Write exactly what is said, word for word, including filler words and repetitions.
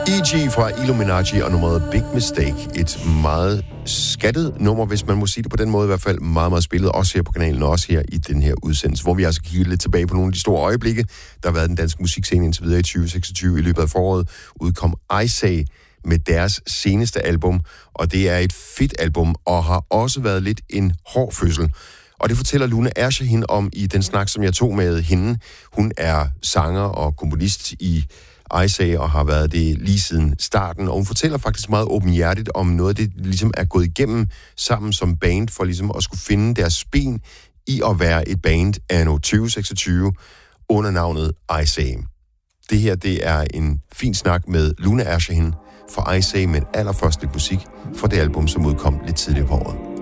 E G fra Illuminati og nummeret Big Mistake. Et meget skattet nummer, hvis man må sige det på den måde, i hvert fald meget, meget spillet, også her på kanalen og også her i den her udsendelse, hvor vi altså kigger lidt tilbage på nogle af de store øjeblikke, der har været den danske musikscene indtil videre i tyve seksogtyve. I løbet af foråret udkom Isay med deres seneste album, og det er et fedt album, og har også været lidt en hård fødsel. Og det fortæller Luna Ershahin om i den snak, som jeg tog med hende. Hun er sanger og komponist i Isay og har været det lige siden starten, og hun fortæller faktisk meget åbenhjertigt om noget af det, ligesom er gået igennem sammen som band, for ligesom at skulle finde deres ben i at være et band anno tyve seksogtyve under navnet Isay. Det her, det er en fin snak med Luna Ershahin fra Isay med allerførst lidt musik fra det album, som udkom lidt tidligere på året.